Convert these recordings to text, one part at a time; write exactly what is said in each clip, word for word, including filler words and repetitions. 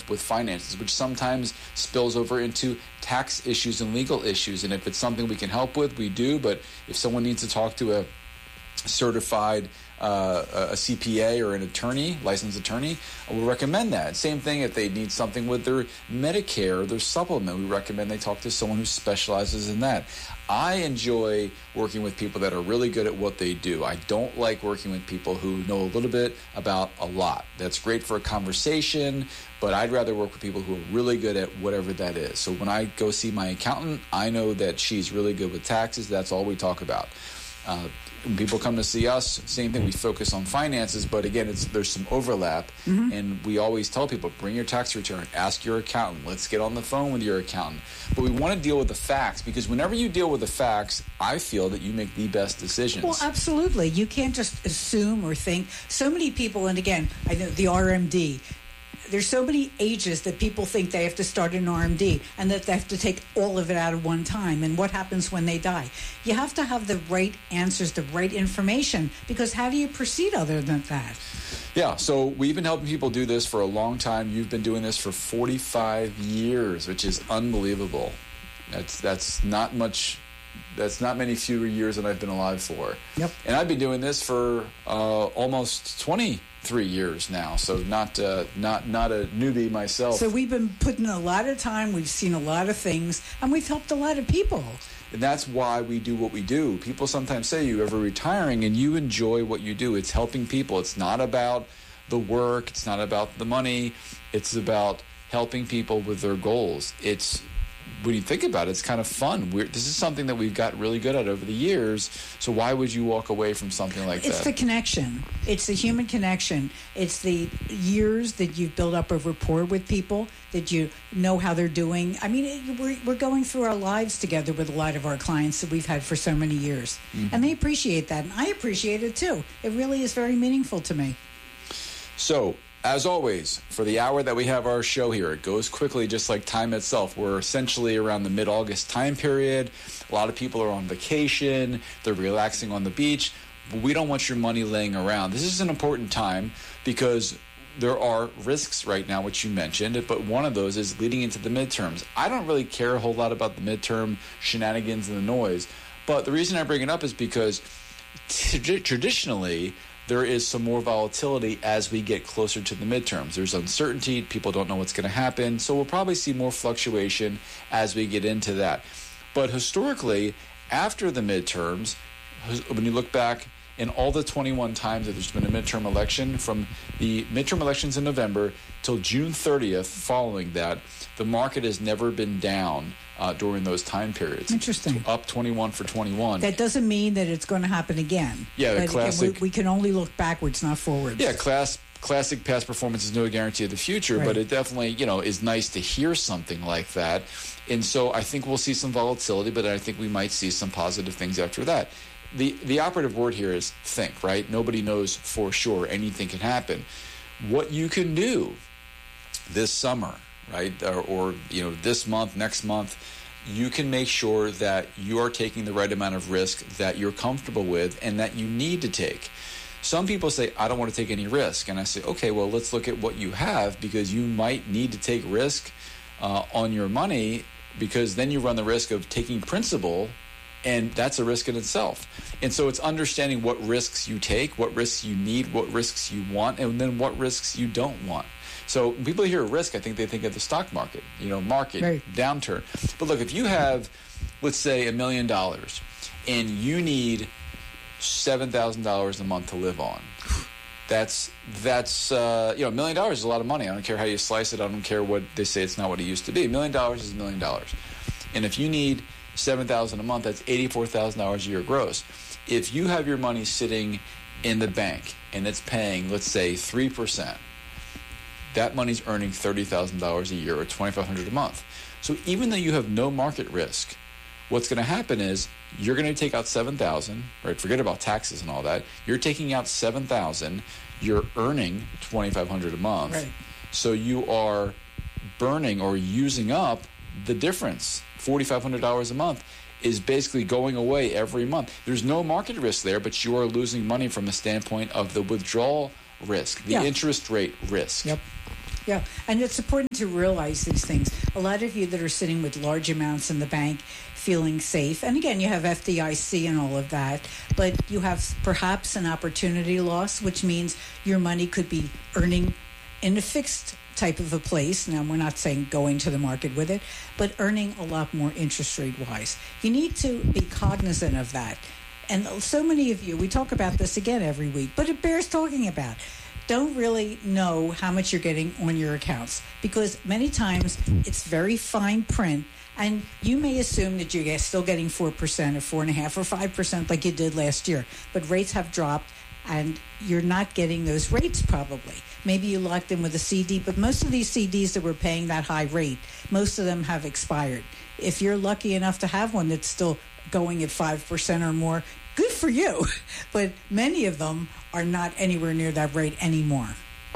with finances, which sometimes spills over into tax issues and legal issues. And if it's something we can help with, we do. But if someone needs to talk to a certified uh, a C P A or an attorney, licensed attorney, we'll recommend that. Same thing if they need something with their Medicare or their supplement, we recommend they talk to someone who specializes in that. I enjoy working with people that are really good at what they do. I don't like working with people who know a little bit about a lot. That's great for a conversation, but I'd rather work with people who are really good at whatever that is. So when I go see my accountant, I know that she's really good with taxes. That's all we talk about. Uh, when people come to see us, same thing, we focus on finances, but again, it's there's some overlap, mm-hmm. and we always tell people, bring your tax return, ask your accountant, let's get on the phone with your accountant. But we want to deal with the facts, because whenever you deal with the facts, I feel that you make the best decisions. Well, absolutely. You can't just assume or think. So many people, and again, I know the R M D, there's so many ages that people think they have to start an R M D and that they have to take all of it out at one time. And what happens when they die? You have to have the right answers, the right information, because how do you proceed other than that? Yeah, so we've been helping people do this for a long time. You've been doing this for forty-five years, which is unbelievable. That's that's not much. That's not many fewer years than I've been alive for. Yep. And I've been doing this for uh, almost twenty-three years now, so not uh, not not a newbie myself. So we've been putting a lot of time, we've seen a lot of things, and we've helped a lot of people. And that's why we do what we do. People sometimes say, you ever retiring, and you enjoy what you do. It's helping people. It's not about the work. It's not about the money. It's about helping people with their goals. It's when you think about it, it's kind of fun. We're, this is something that we've got really good at over the years. So why would you walk away from something like it's that? It's the connection. It's the human connection. It's the years that you've built up of rapport with people, that you know how they're doing. I mean, it, we're, we're going through our lives together with a lot of our clients that we've had for so many years. Mm-hmm. And they appreciate that. And I appreciate it, too. It really is very meaningful to me. So, as always, for the hour that we have our show here, it goes quickly just like time itself. We're essentially around the mid-August time period. A lot of people are on vacation. They're relaxing on the beach. But we don't want your money laying around. This is an important time because there are risks right now, which you mentioned, but one of those is leading into the midterms. I don't really care a whole lot about the midterm shenanigans and the noise, but the reason I bring it up is because t- traditionally, there is some more volatility as we get closer to the midterms. There's uncertainty. People don't know what's going to happen. So we'll probably see more fluctuation as we get into that. But historically, after the midterms, when you look back in all the twenty-one times that there's been a midterm election, from the midterm elections in November till June thirtieth following that, the market has never been down Uh, during those time periods. Interesting. Up twenty-one for twenty-one. That doesn't mean that it's going to happen again. Yeah, the but classic. Again, we, we can only look backwards, not forwards. Yeah, class, classic past performance is no guarantee of the future, right. But it definitely, you know, is nice to hear something like that. And so I think we'll see some volatility, but I think we might see some positive things after that. The the operative word here is think, right? Nobody knows for sure. Anything can happen. What you can do this summer, right, or, or you know, this month, next month, you can make sure that you are taking the right amount of risk that you're comfortable with and that you need to take. Some people say, I don't want to take any risk. And I say, okay, well, let's look at what you have, because you might need to take risk uh, on your money, because then you run the risk of taking principal, and that's a risk in itself. And so it's understanding what risks you take, what risks you need, what risks you want, and then what risks you don't want. So when people hear risk, I think they think of the stock market, you know, market, right. downturn. But look, if you have, let's say, a million dollars and you need seven thousand dollars a month to live on, that's, that's uh, you know, a million dollars is a lot of money. I don't care how you slice it. I don't care what they say. It's not what it used to be. A million dollars is a million dollars. And if you need seven thousand dollars a month, that's eighty-four thousand dollars a year gross. If you have your money sitting in the bank and it's paying, let's say, three percent, that money's earning thirty thousand dollars a year, or twenty-five hundred dollars a month. So even though you have no market risk, what's going to happen is you're going to take out seven thousand dollars, right? Forget about taxes and all that. You're taking out seven thousand dollars. You're earning twenty-five hundred dollars a month. Right. So you are burning or using up the difference. forty-five hundred dollars a month is basically going away every month. There's no market risk there, but you are losing money from the standpoint of the withdrawal risk, the yeah. interest rate risk. Yep. Yeah, and it's important to realize these things. A lot of you that are sitting with large amounts in the bank feeling safe, and again, you have F D I C and all of that, but you have perhaps an opportunity loss, which means your money could be earning in a fixed type of a place. Now, we're not saying going to the market with it, but earning a lot more interest rate wise. You need to be cognizant of that. And so many of you, we talk about this again every week, but it bears talking about, don't really know how much you're getting on your accounts, because many times it's very fine print, and you may assume that you're still getting four percent or four point five or five percent like you did last year, but rates have dropped and you're not getting those rates probably. Maybe you locked in with a C D, but most of these C Ds that were paying that high rate, most of them have expired. If you're lucky enough to have one that's still going at five percent or more, good for you. But many of them are not anywhere near that rate anymore.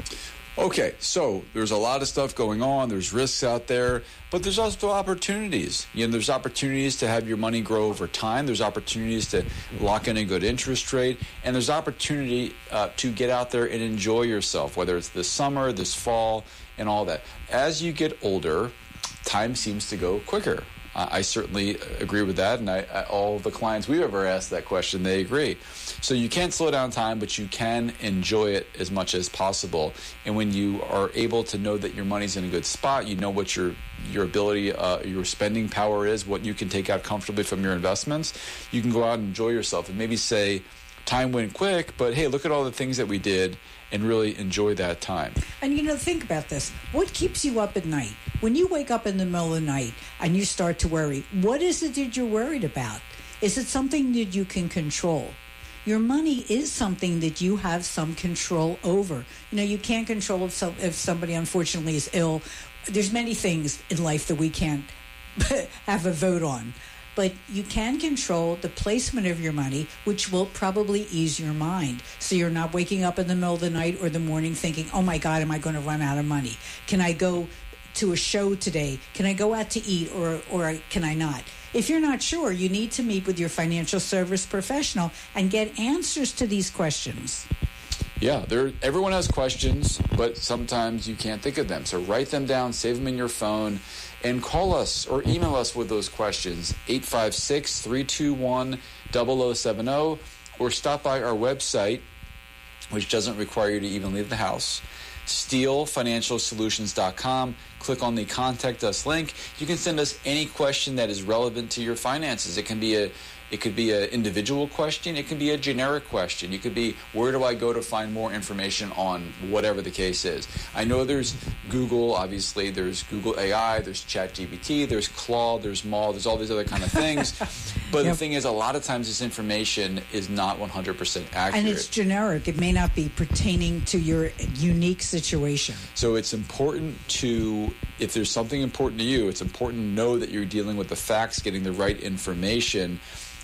Okay, so there's a lot of stuff going on. There's risks out there, but there's also opportunities. You know, there's opportunities to have your money grow over time. There's opportunities to lock in a good interest rate, and there's opportunity uh, to get out there and enjoy yourself, whether it's this summer, this fall, and all that. As you get older, time seems to go quicker. Uh, I certainly agree with that, and I, I, all the clients we've ever asked that question, they agree. So you can't slow down time, but you can enjoy it as much as possible. And when you are able to know that your money's in a good spot, you know what your your ability, uh, your spending power is, what you can take out comfortably from your investments, you can go out and enjoy yourself and maybe say, time went quick, but hey, look at all the things that we did, and really enjoy that time. And, you know, think about this. What keeps you up at night? When you wake up in the middle of the night and you start to worry, what is it that you're worried about? Is it something that you can control? Your money is something that you have some control over. You know, you can't control if, so, if somebody, unfortunately, is ill. There's many things in life that we can't have a vote on. But you can control the placement of your money, which will probably ease your mind. So you're not waking up in the middle of the night or the morning thinking, oh my God, am I going to run out of money? Can I go to a show today? Can I go out to eat, or, or can I not? If you're not sure, you need to meet with your financial service professional and get answers to these questions. Yeah, there. Everyone has questions, but sometimes you can't think of them. So write them down, save them in your phone, and call us or email us with those questions, eight five six, three two one, zero zero seven zero, or stop by our website, which doesn't require you to even leave the house, steel financial solutions dot com. Click on the Contact Us link. You can send us any question that is relevant to your finances. It can be a It could be an individual question. It can be a generic question. It could be, where do I go to find more information on whatever the case is? I know there's Google, obviously. There's Google A I. There's ChatGPT. There's Claude. There's Maul. There's all these other kind of things. But yep. The thing is, a lot of times this information is not one hundred percent accurate. And it's generic. It may not be pertaining to your unique situation. So it's important to, if there's something important to you, it's important to know that you're dealing with the facts, getting the right information,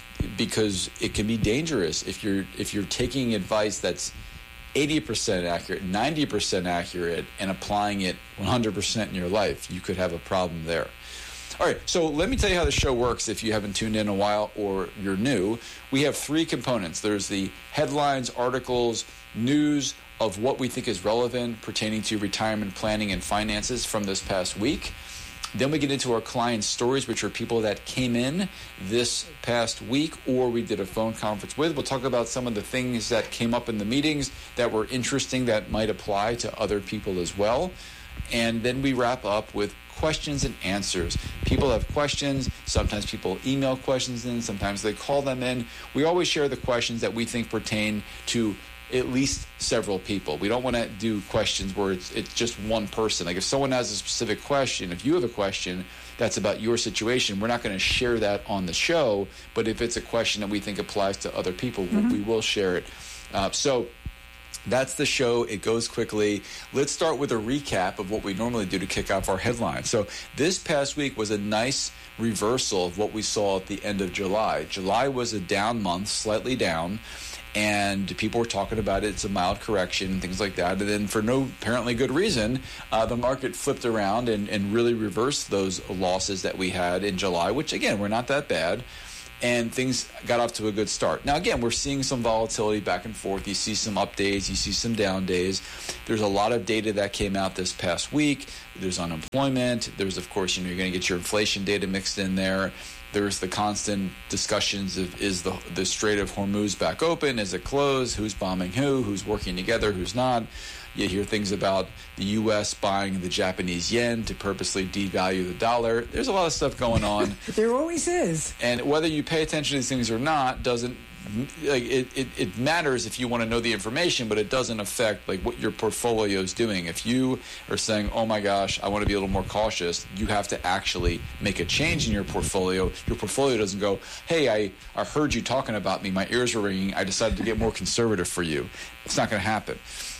because it can be dangerous if you're if you're taking advice that's eighty percent accurate, ninety percent accurate, and applying it one hundred percent in your life. You could have a problem there. All right, so let me tell you how the show works if you haven't tuned in a while or you're new. We have three components. There's the headlines, articles, news of what we think is relevant pertaining to retirement planning and finances from this past week. Then we get into our client stories, which are people that came in this past week or we did a phone conference with. We'll talk about some of the things that came up in the meetings that were interesting that might apply to other people as well. And then we wrap up with questions and answers. People have questions. Sometimes people email questions in. Sometimes they call them in. We always share the questions that we think pertain to at least several people. We don't want to do questions where it's it's just one person. Like if someone has a specific question, if you have a question that's about your situation, we're not going to share that on the show. But if it's a question that we think applies to other people, mm-hmm. we will share it. Uh, so that's the show. It goes quickly. Let's start with a recap of what we normally do to kick off our headlines. So this past week was a nice reversal of what we saw at the end of July. July was a down month, slightly down. And people were talking about it. It's a mild correction, things like that. And then for no apparently good reason, uh, the market flipped around and, and really reversed those losses that we had in July, which, again, were not that bad. and things got off to a good start. Now, again, we're seeing some volatility back and forth. You see some up days, you see some down days. There's a lot of data that came out this past week. There's unemployment. There's, of course, you know, you're going to get your inflation data mixed in there. There's the constant discussions of, is the the Strait of Hormuz back open? Is it closed? Who's bombing who? Who's working together? Who's not? You hear things about the U S buying the Japanese yen to purposely devalue the dollar. There's a lot of stuff going on. There always is. And whether you pay attention to these things or not doesn't, like, it, it, it matters if you want to know the information, but it doesn't affect like what your portfolio is doing. If you are saying, oh my gosh, I want to be a little more cautious, you have to actually make a change in your portfolio. Your portfolio doesn't go, hey, I, I heard you talking about me, my ears were ringing, I decided to get more conservative for you. It's not going to happen.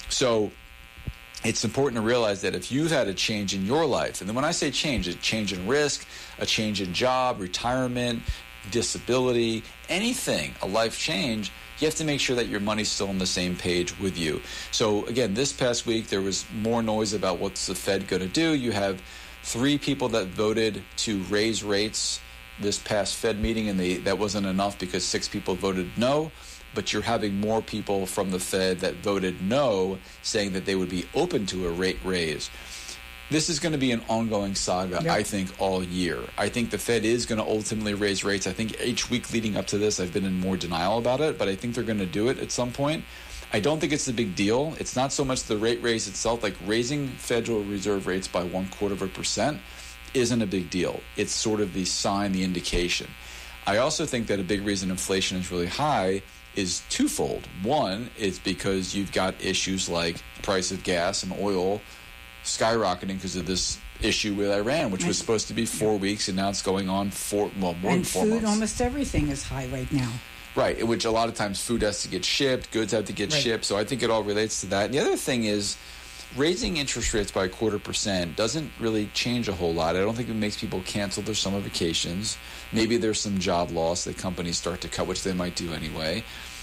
So it's important to realize that if you've had a change in your life, and then when I say change, a change in risk, a change in job, retirement, disability, anything, a life change, you have to make sure that your money's still on the same page with you. So again, this past week, there was more noise about what's the Fed going to do. You have three people that voted to raise rates this past Fed meeting, and they, that wasn't enough because six people voted no. But you're having more people from the Fed that voted no, saying that they would be open to a rate raise. This is going to be an ongoing saga, yep. I think, all year. I think the Fed is going to ultimately raise rates. I think each week leading up to this, I've been in more denial about it, but I think they're going to do it at some point. I don't think it's a big deal. It's not so much the rate raise itself, like raising Federal Reserve rates by one quarter of a percent isn't a big deal. It's sort of the sign, the indication. I also think that a big reason inflation is really high is twofold. One is because you've got issues like the price of gas and oil skyrocketing because of this issue with Iran, which was supposed to be four weeks, and now it's going on four, well, more and than four food, months. Almost everything is high right now. Right, in which a lot of times food has to get shipped, goods have to get right. shipped, so I think it all relates to that. And the other thing is raising interest rates by a quarter percent doesn't really change a whole lot. I don't think it makes people cancel their summer vacations. Maybe there's some job loss that companies start to cut, which they might do anyway.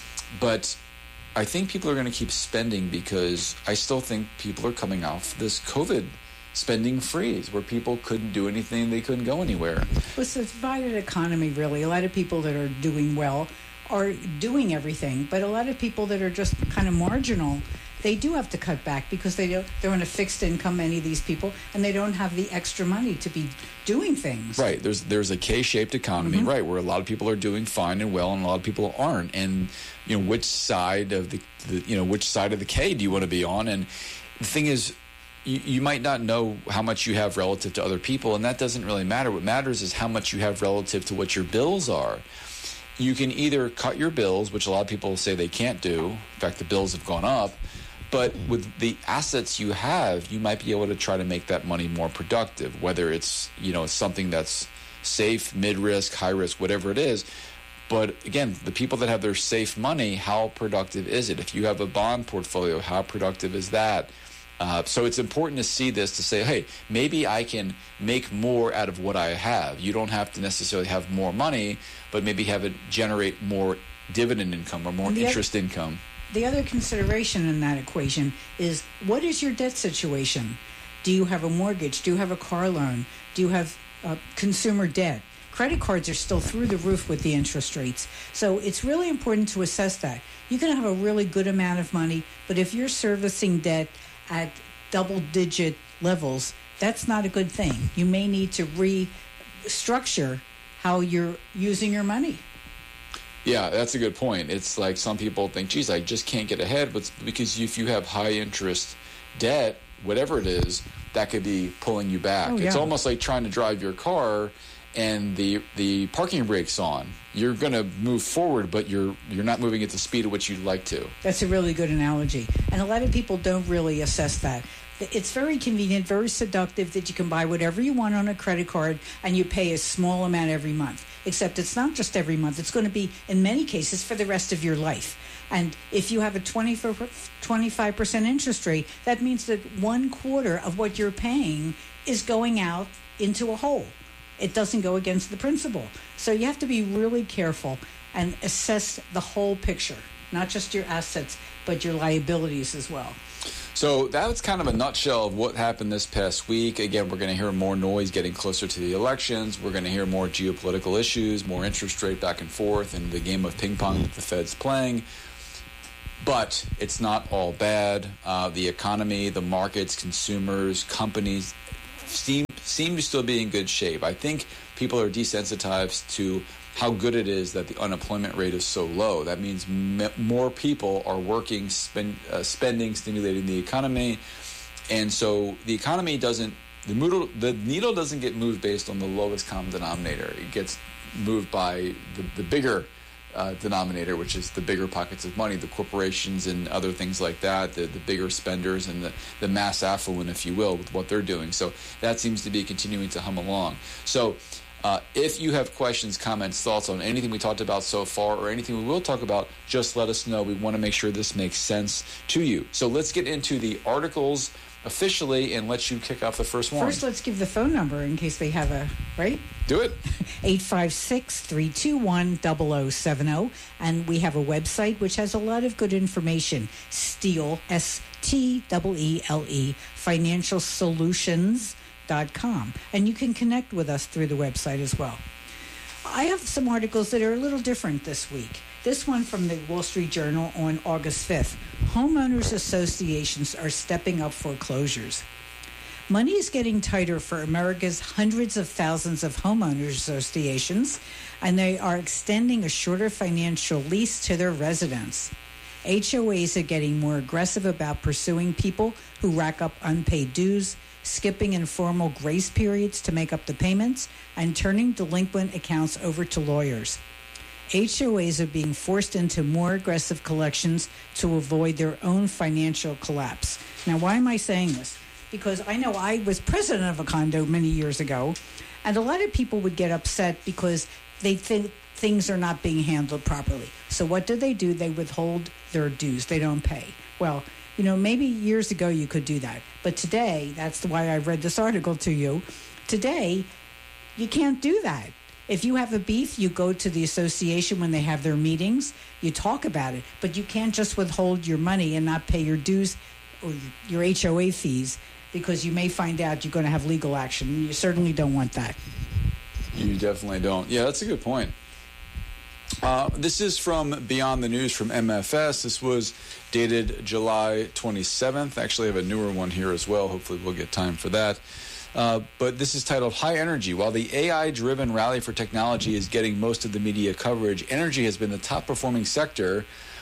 But I think people are going to keep spending because I still think people are coming off this COVID spending freeze where people couldn't do anything, they couldn't go anywhere. Well, it's a divided economy, really. A lot of people that are doing well are doing everything, but a lot of people that are just kind of marginal, they do have to cut back because they don't, they're on a fixed income, many of these people, and they don't have the extra money to be doing things. Right. There's there's a K-shaped economy, mm-hmm. right, where a lot of people are doing fine and well and a lot of people aren't. And, you know, which side of the, the you know, which side of the K do you want to be on? And the thing is, you, you might not know how much you have relative to other people, and that doesn't really matter. What matters is how much you have relative to what your bills are. You can either cut your bills, which a lot of people say they can't do. In fact, the bills have gone up. But with the assets you have, you might be able to try to make that money more productive, whether it's, you know, something that's safe, mid-risk, high-risk, whatever it is. But again, the people that have their safe money, how productive is it? If you have a bond portfolio, how productive is that? Uh, so it's important to see this to say, hey, maybe I can make more out of what I have. You don't have to necessarily have more money, but maybe have it generate more dividend income or more interest other, income. The other consideration in that equation is, what is your debt situation? Do you have a mortgage? Do you have a car loan? Do you have uh, consumer debt? Credit cards are still through the roof with the interest rates. So it's really important to assess that. You can have a really good amount of money, but if you're servicing debt at double-digit levels, that's not a good thing. You may need to restructure how you're using your money. Yeah, that's a good point. It's like some people think, geez, I just can't get ahead. But because if you have high-interest debt, whatever it is, that could be pulling you back. Oh, yeah. It's almost like trying to drive your car and the the parking brake's on. You're going to move forward, but you're you're not moving at the speed at which you'd like to. That's a really good analogy. And a lot of people don't really assess that. It's very convenient, very seductive that you can buy whatever you want on a credit card and you pay a small amount every month. Except it's not just every month. It's going to be, in many cases, for the rest of your life. And if you have a twenty-five percent interest rate, that means that one quarter of what you're paying is going out into a hole. It doesn't go against the principal. So you have to be really careful and assess the whole picture, not just your assets, but your liabilities as well. So that's kind of a nutshell of what happened this past week. Again, we're going to hear more noise getting closer to the elections. We're going to hear more geopolitical issues, more interest rate back and forth, and the game of ping pong that the Fed's playing. But it's not all bad. Uh, the economy, the markets, consumers, companies seem seem to still be in good shape. I think people are desensitized to how good it is that the unemployment rate is so low. That means m- more people are working, spend, uh, spending, stimulating the economy. And so the economy doesn't, the, needle, the needle doesn't get moved based on the lowest common denominator. It gets moved by the, the bigger uh, denominator, which is the bigger pockets of money, the corporations and other things like that, the, the bigger spenders and the, the mass affluent, if you will, with what they're doing. So that seems to be continuing to hum along. So Uh, if you have questions, comments, thoughts on anything we talked about so far or anything we will talk about, just let us know. We want to make sure this makes sense to you. So let's get into the articles officially and let you kick off the first one. First, let's give the phone number in case they have a, right? Do it. eight five six, three two one, zero zero seven zero. And we have a website which has a lot of good information. Steele, S T E E L E, Financial Solutions. Dot com. And you can connect with us through the website as well. I have some articles that are a little different this week. This one from the Wall Street Journal on August fifth. Homeowners associations are stepping up foreclosures. Money is getting tighter for America's hundreds of thousands of homeowners associations, and they are extending a shorter financial lease to their residents. H O As are getting more aggressive about pursuing people who rack up unpaid dues, skipping informal grace periods to make up the payments, and turning delinquent accounts over to lawyers. H O As are being forced into more aggressive collections to avoid their own financial collapse. Now, why am I saying this? Because I know I was president of a condo many years ago, and a lot of people would get upset because they think things are not being handled properly. So what do they do? They withhold their dues. They don't pay. Well, you know, maybe years ago you could do that. But today, that's why I read this article to you. Today, you can't do that. If you have a beef, you go to the association when they have their meetings. You talk about it. But you can't just withhold your money and not pay your dues or your H O A fees because you may find out you're going to have legal action. You certainly don't want that. You definitely don't. Yeah, that's a good point. Uh, this is from Beyond the News from M F S. This was dated July twenty-seventh. Actually, I have a newer one here as well. Hopefully we'll get time for that. Uh, but this is titled High Energy. While the A I-driven rally for technology is getting most of the media coverage, energy has been the top-performing sector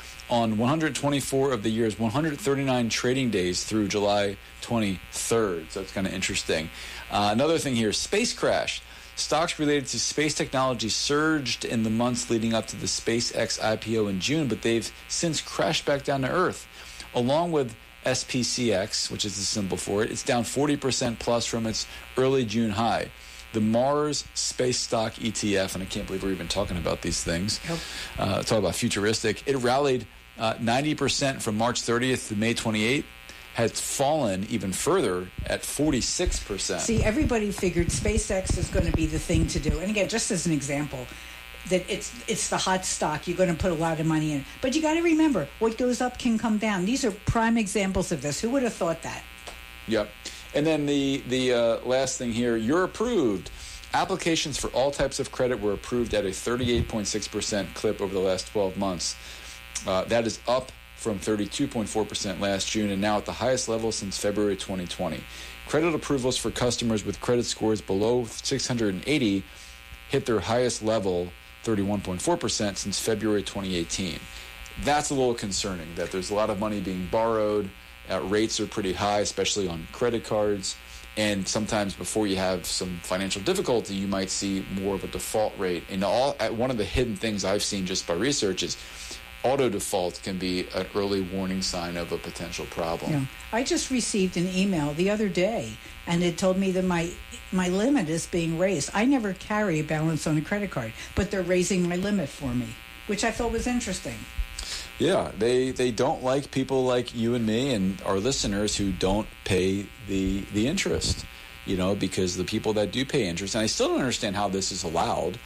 on one hundred twenty-four of the year's one hundred thirty-nine trading days through July twenty-third. So it's kind of interesting. Uh, another thing here, space crash. Stocks related to space technology surged in the months leading up to the SpaceX I P O in June, but they've since crashed back down to Earth. Along with S P C X, which is the symbol for it, it's down forty percent plus from its early June high. The Mars Space Stock E T F, and I can't believe we're even talking about these things, Yep. uh, talk about futuristic, it rallied uh, ninety percent from March thirtieth to May twenty-eighth. Has fallen even further at forty-six percent. See, everybody figured SpaceX is going to be the thing to do. And again, just as an example, that it's it's the hot stock. You're going to put a lot of money in. But you got to remember, what goes up can come down. These are prime examples of this. Who would have thought that? Yep. And then the, the uh, last thing here, you're approved. Applications for all types of credit were approved at a thirty-eight point six percent clip over the last twelve months. Uh, that is up from thirty-two point four percent last June and now at the highest level since February twenty twenty. Credit approvals for customers with credit scores below six hundred eighty hit their highest level, thirty-one point four percent, since February twenty eighteen. That's a little concerning that there's a lot of money being borrowed. Uh, rates are pretty high, especially on credit cards. And sometimes before you have some financial difficulty, you might see more of a default rate. And all, one of the hidden things I've seen just by research is auto default can be an early warning sign of a potential problem. Yeah. I just received an email the other day, and it told me that my my limit is being raised. I never carry a balance on a credit card, but they're raising my limit for me, which I thought was interesting. Yeah, they they don't like people like you and me and our listeners who don't pay the the interest, you know, because the people that do pay interest, and I still don't understand how this is allowed,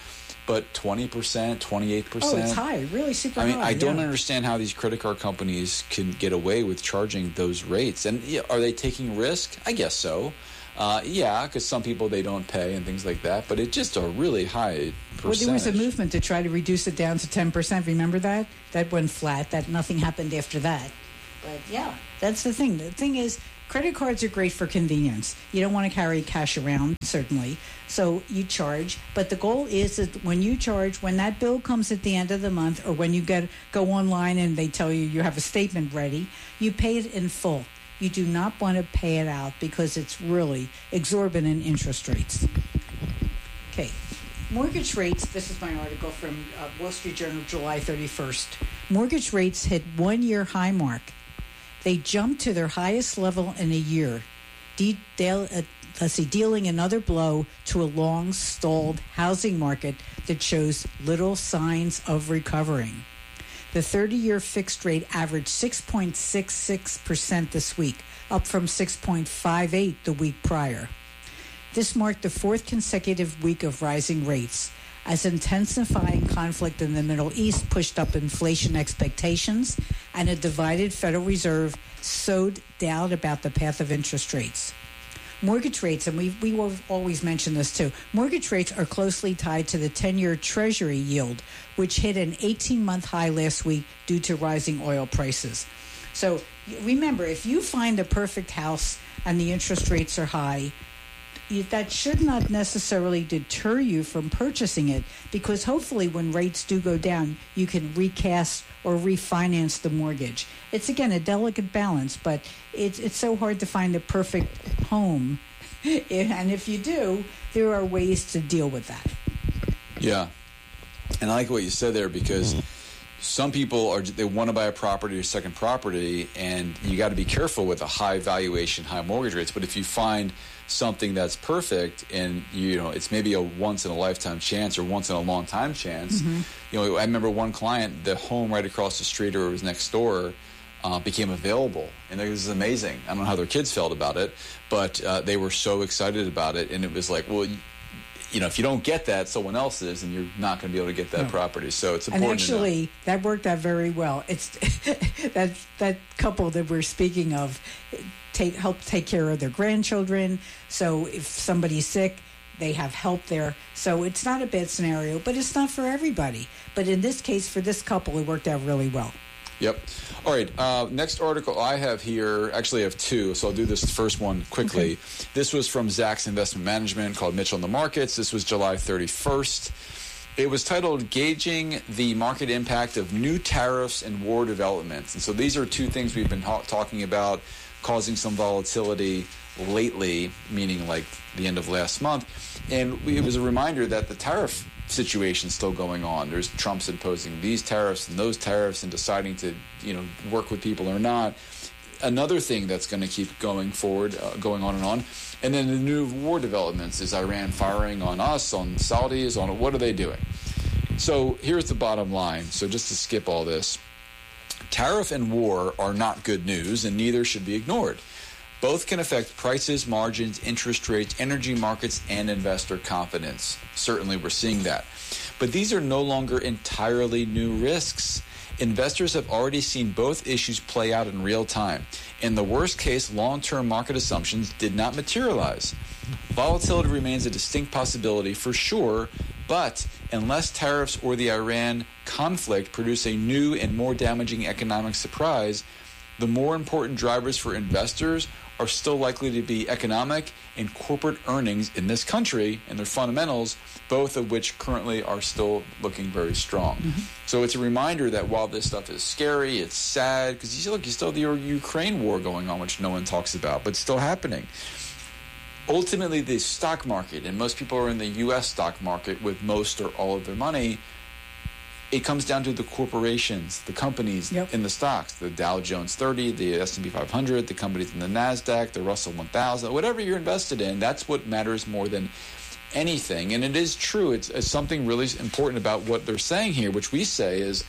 but twenty percent, twenty-eight percent. Oh, it's high, really super high. I mean, high, I don't yeah. understand how these credit card companies can get away with charging those rates. And yeah, are they taking risk? I guess so. Uh, yeah, because some people they don't pay and things like that, but it's just a really high percentage. Well, there was a movement to try to reduce it down to ten percent. Remember that? That went flat. That nothing happened after that. But yeah, that's the thing. The thing is, credit cards are great for convenience. You don't want to carry cash around, certainly. So you charge. But the goal is that when you charge, when that bill comes at the end of the month, or when you get go online and they tell you you have a statement ready, you pay it in full. You do not want to pay it out because it's really exorbitant interest rates. Okay. Mortgage rates, this is my article from uh, Wall Street Journal, July thirty-first. Mortgage rates hit one-year high mark. They jumped to their highest level in a year, de- de- uh, let's see, dealing another blow to a long-stalled housing market that shows little signs of recovering. The thirty-year fixed rate averaged six point six six percent this week, up from six point five eight the week prior. This marked the fourth consecutive week of rising rates, as intensifying conflict in the Middle East pushed up inflation expectations, and a divided Federal Reserve sowed doubt about the path of interest rates. Mortgage rates, and we we will always mention this too, mortgage rates are closely tied to the ten-year Treasury yield, which hit an eighteen-month high last week due to rising oil prices. So remember, if you find a perfect house and the interest rates are high, you, that should not necessarily deter you from purchasing it, because hopefully when rates do go down, you can recast or refinance the mortgage. It's, again, a delicate balance, but it's it's so hard to find the perfect home. And if you do, there are ways to deal with that. Yeah. And I like what you said there, because some people are they want to buy a property or second property, and you got to be careful with a high valuation, high mortgage rates. But if you find something that's perfect, and you know it's maybe a once in a lifetime chance or once in a long time chance, mm-hmm. you know, I remember one client, the home right across the street or it was next door, uh, became available, and it was amazing. I don't know how their kids felt about it, but uh, they were so excited about it, and it was like, well, you know, if you don't get that, someone else is, and you're not going to be able to get that no. property. So it's important. And actually, to know. that worked out very well. It's that that couple that we're speaking of take help take care of their grandchildren. So if somebody's sick, they have help there. So it's not a bad scenario, but it's not for everybody. But in this case, for this couple, it worked out really well. Yep. All right. Uh, next article I have here, actually I have two, so I'll do this first one quickly. Okay. This was from Zacks Investment Management, called Mitchell in the Markets. This was July thirty-first. It was titled Gauging the Market Impact of New Tariffs and War Developments. And so these are two things we've been ha- talking about causing some volatility lately, meaning like the end of last month. And we, it was a reminder that the tariff situation still going on. There's Trump's imposing these tariffs and those tariffs and deciding to, you know, work with people or not. Another thing that's going to keep going forward, uh, going on and on. And then the new war developments is Iran firing on us, on Saudis, on what are they doing? So here's the bottom line. So just to skip all this, tariff and war are not good news, and neither should be ignored. Both can affect prices, margins, interest rates, energy markets, and investor confidence. Certainly, we're seeing that. But these are no longer entirely new risks. Investors have already seen both issues play out in real time. In the worst case, long-term market assumptions did not materialize. Volatility remains a distinct possibility for sure, but unless tariffs or the Iran conflict produce a new and more damaging economic surprise, the more important drivers for investors are still likely to be economic and corporate earnings in this country and their fundamentals, both of which currently are still looking very strong. Mm-hmm. So it's a reminder that while this stuff is scary, it's sad, because you look, you still have the Ukraine war going on, which no one talks about, but it's still happening. Ultimately, the stock market, and most people are in the U S stock market with most or all of their money, it comes down to the corporations, the companies yep. in the stocks, the Dow Jones thirty, the S and P five hundred, the companies in the NASDAQ, the Russell one thousand, whatever you're invested in, that's what matters more than anything. And it is true. It's, it's something really important about what they're saying here, which we say is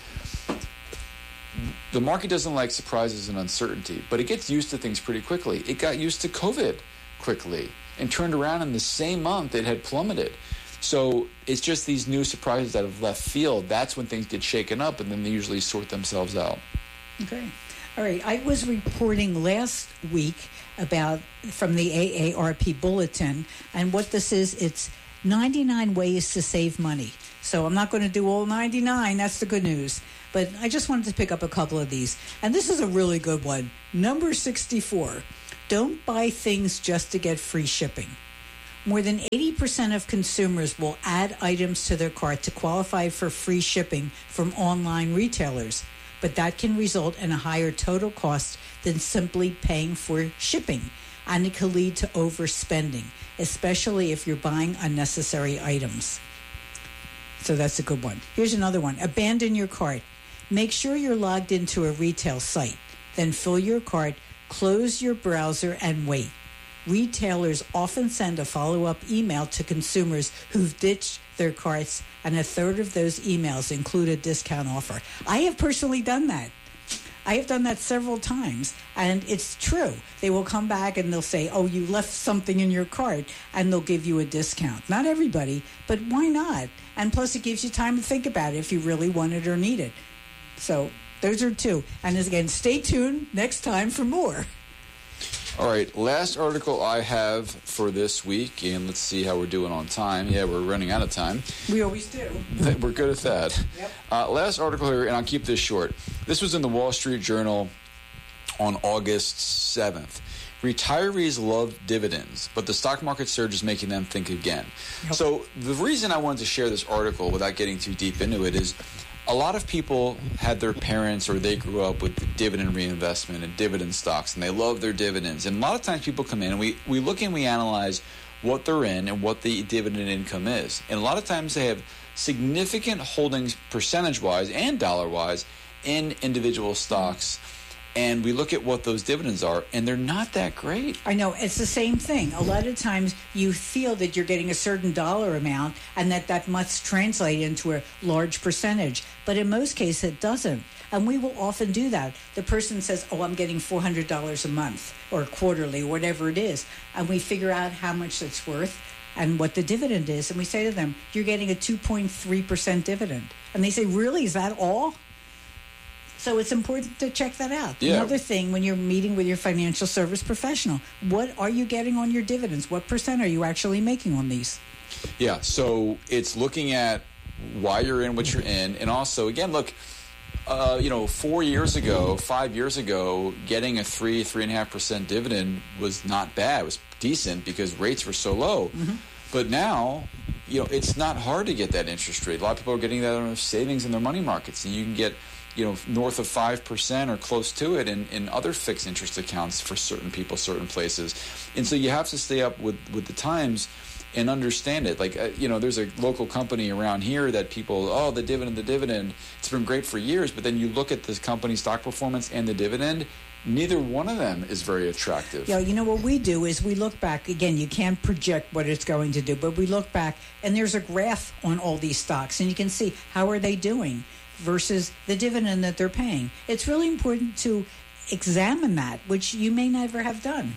the market doesn't like surprises and uncertainty, but it gets used to things pretty quickly. It got used to COVID quickly and turned around in the same month it had plummeted. So it's just these new surprises out of left field. That's when things get shaken up, and then they usually sort themselves out. Okay. All right. I was reporting last week about from the A A R P Bulletin, and what this is, it's ninety-nine ways to save money. So I'm not going to do all ninety-nine. That's the good news. But I just wanted to pick up a couple of these. And this is a really good one. Number sixty-four. Don't buy things just to get free shipping. More than eighty percent of consumers will add items to their cart to qualify for free shipping from online retailers. But that can result in a higher total cost than simply paying for shipping. And it can lead to overspending, especially if you're buying unnecessary items. So that's a good one. Here's another one. Abandon your cart. Make sure you're logged into a retail site. Then fill your cart, close your browser, and wait. Retailers often send a follow-up email to consumers who've ditched their carts, and a third of those emails include a discount offer. I have personally done that. I have done that several times, and it's true. They will come back and they'll say, oh, you left something in your cart, and they'll give you a discount. Not everybody, but why not? And plus, it gives you time to think about it if you really want it or need it. So those are two. And again, stay tuned next time for more. All right, last article I have for this week, and let's see how we're doing on time. Yeah, we're running out of time. We always do. We're good at that. Yep. Uh, last article here, and I'll keep this short. This was in the Wall Street Journal on August seventh. Retirees love dividends, but the stock market surge is making them think again. Yep. So the reason I wanted to share this article without getting too deep into it is a lot of people had their parents or they grew up with dividend reinvestment and dividend stocks, and they love their dividends. And a lot of times people come in and we, we look and we analyze what they're in and what the dividend income is. And a lot of times they have significant holdings percentage-wise and dollar-wise in individual stocks. And we look at what those dividends are, and they're not that great. I know. It's the same thing. A lot of times you feel that you're getting a certain dollar amount and that that must translate into a large percentage. But in most cases, it doesn't. And we will often do that. The person says, oh, I'm getting four hundred dollars a month or quarterly, whatever it is. And we figure out how much it's worth and what the dividend is. And we say to them, you're getting a two point three percent dividend. And they say, really? Is that all? So it's important to check that out. Yeah. Another thing, when you're meeting with your financial service professional, what are you getting on your dividends? What percent are you actually making on these? Yeah, so it's looking at why you're in what you're in. And also, again, look, uh, you know, four years ago, five years ago, getting a three, three and a half percent dividend was not bad. It was decent because rates were so low. Mm-hmm. But now, you know, it's not hard to get that interest rate. A lot of people are getting that on their savings in their money markets, and you can get, you know, north of five percent or close to it in, in other fixed interest accounts for certain people, certain places. And so you have to stay up with, with the times and understand it. Like, uh, you know, there's a local company around here that people, oh, the dividend, the dividend, it's been great for years. But then you look at this company's stock performance and the dividend, neither one of them is very attractive. Yeah, you know, what we do is we look back. Again, you can't project what it's going to do, but we look back, and there's a graph on all these stocks, and you can see how are they doing versus the dividend that they're paying. It's really important to examine that, which you may never have done.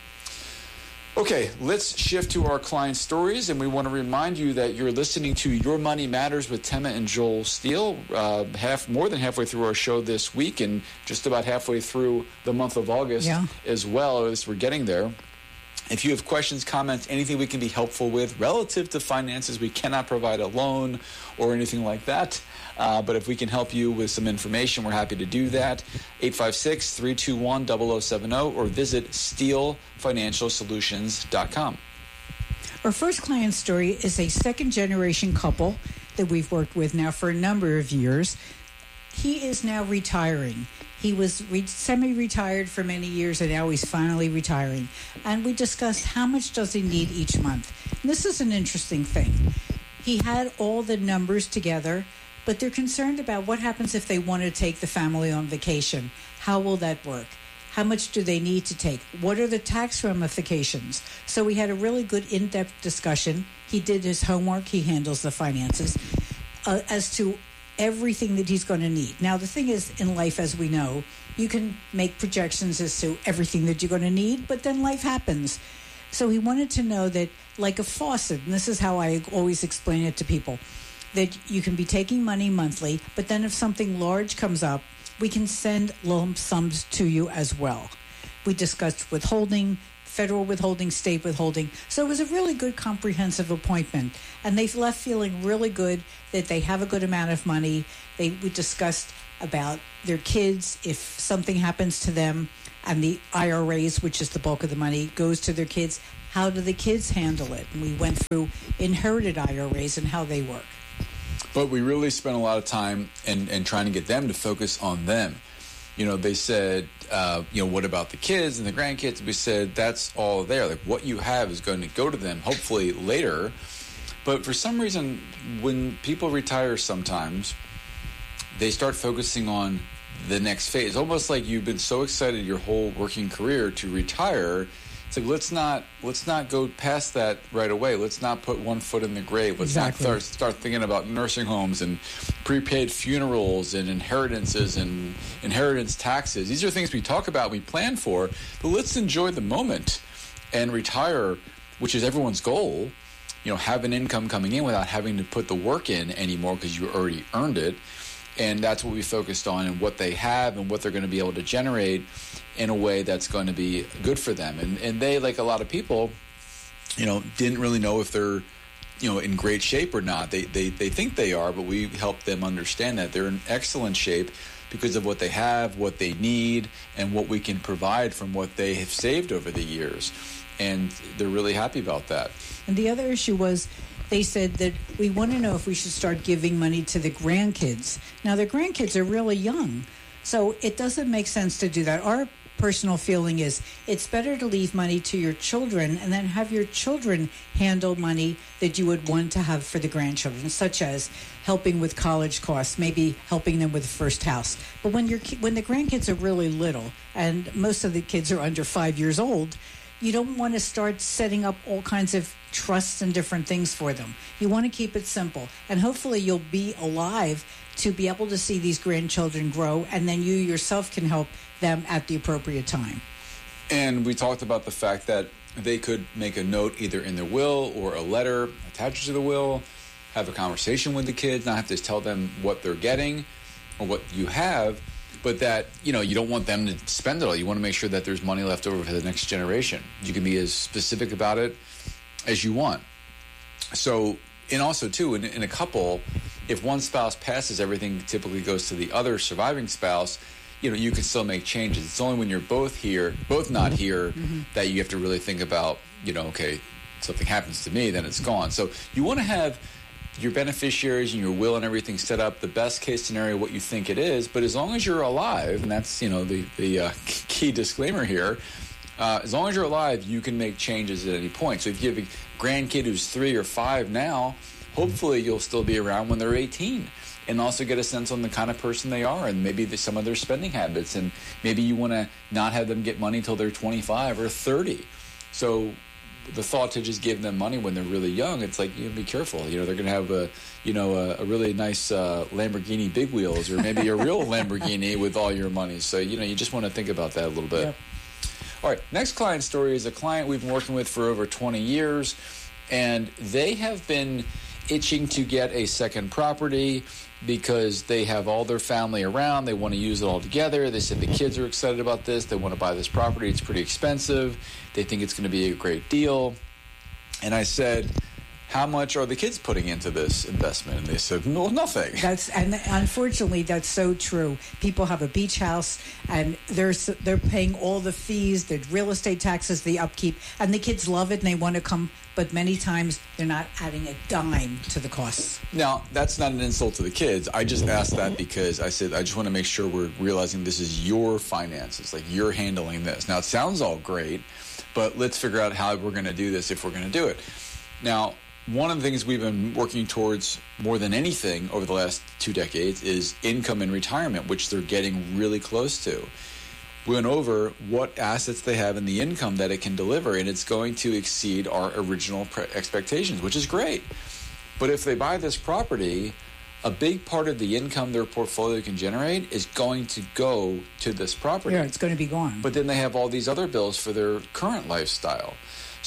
Okay, let's shift to our client stories, and we want to remind you that you're listening to Your Money Matters with Tema and Joel Steele, uh, half more than halfway through our show this week, and just about halfway through the month of August yeah. as well, as we're getting there. If you have questions, comments, anything we can be helpful with relative to finances, we cannot provide a loan or anything like that. Uh, but if we can help you with some information, we're happy to do that. eight five six, three two one, zero zero seven zero or visit steele financial solutions dot com. Our first client story is a second-generation couple that we've worked with now for a number of years. He is now retiring. He was re- semi-retired for many years, and now he's finally retiring. And we discussed how much does he need each month. And this is an interesting thing. He had all the numbers together, but they're concerned about what happens if they want to take the family on vacation. How will that work? How much do they need to take? What are the tax ramifications? So we had a really good in-depth discussion. He did his homework. He handles the finances uh, as to everything that he's going to need. Now, the thing is, in life, as we know, you can make projections as to everything that you're going to need, but then life happens. So he wanted to know that, like a faucet, and this is how I always explain it to people, that you can be taking money monthly, but then if something large comes up, we can send lump sums to you as well. We discussed withholding, federal withholding, state withholding. So it was a really good comprehensive appointment. And they left feeling really good that they have a good amount of money. They we discussed about their kids, if something happens to them, and the I R As, which is the bulk of the money, goes to their kids. How do the kids handle it? And we went through inherited I R As and how they work. But we really spent a lot of time and and trying to get them to focus on them. You know, they said, uh, you know, what about the kids and the grandkids? We said, that's all there. Like, what you have is going to go to them, hopefully later. But for some reason, when people retire sometimes, they start focusing on the next phase. Almost like you've been so excited your whole working career to retire. It's like, let's not let's not go past that right away. Let's not put one foot in the grave. Let's exactly. not start, start thinking about nursing homes and prepaid funerals and inheritances and inheritance taxes. These are things we talk about, we plan for, but let's enjoy the moment and retire, which is everyone's goal. You know, have an income coming in without having to put the work in anymore because you already earned it. And that's what we focused on, and what they have and what they're going to be able to generate in a way that's going to be good for them. And and they, like a lot of people, you know, didn't really know if they're, you know, in great shape or not. They they they think they are, but we help them understand that they're in excellent shape because of what they have, what they need, and what we can provide from what they have saved over the years. And they're really happy about that. And the other issue was, they said that we want to know if we should start giving money to the grandkids. Now, the grandkids are really young, so it doesn't make sense to do that. Our personal feeling is it's better to leave money to your children and then have your children handle money that you would want to have for the grandchildren, such as helping with college costs, maybe helping them with the first house. But when you're, when the grandkids are really little, and most of the kids are under five years old, you don't want to start setting up all kinds of trusts and different things for them. You want to keep it simple. And hopefully you'll be alive to be able to see these grandchildren grow, and then you yourself can help them at the appropriate time. And we talked about the fact that they could make a note either in their will or a letter attached to the will, have a conversation with the kids, not have to tell them what they're getting or what you have, but that, you know, you don't want them to spend it all. You want to make sure that there's money left over for the next generation. You can be as specific about it as you want. So, and also, too, in, in a couple, if one spouse passes, everything typically goes to the other surviving spouse. You know, you can still make changes. It's only when you're both here, both not here, mm-hmm. that you have to really think about, you know, okay, something happens to me, then it's gone. So you want to have your beneficiaries and your will and everything set up the best case scenario, what you think it is. But as long as you're alive, and that's, you know, the, the uh, key disclaimer here, uh, as long as you're alive, you can make changes at any point. So if you have a grandkid who's three or five now, hopefully you'll still be around when they're eighteen, and also get a sense on the kind of person they are and maybe the, some of their spending habits. And maybe you want to not have them get money till they're twenty-five or thirty. So the thought to just give them money when they're really young, it's like, you know, be careful. You know, they're going to have a, you know, a, a really nice uh, Lamborghini big wheels, or maybe a real Lamborghini with all your money. So, you know, you just want to think about that a little bit. Yep. All right, next client story is a client we've been working with for over twenty years, and they have been itching to get a second property because they have all their family around. They want to use it all together. They said the kids are excited about this. They want to buy this property. It's pretty expensive. They think it's going to be a great deal. And I said, how much are the kids putting into this investment? And they said, no, nothing. That's and unfortunately, that's so true. People have a beach house, and they're they're paying all the fees, the real estate taxes, the upkeep, and the kids love it and they want to come. But many times they're not adding a dime to the costs. Now, that's not an insult to the kids. I just asked that because I said I just want to make sure we're realizing this is your finances, like you're handling this. Now, it sounds all great, but let's figure out how we're going to do this if we're going to do it. Now, one of the things we've been working towards more than anything over the last two decades is income in retirement, which they're getting really close to. We went over what assets they have and the income that it can deliver, and it's going to exceed our original pre- expectations, which is great. But if they buy this property, a big part of the income their portfolio can generate is going to go to this property. Yeah, it's going to be gone. But then they have all these other bills for their current lifestyle.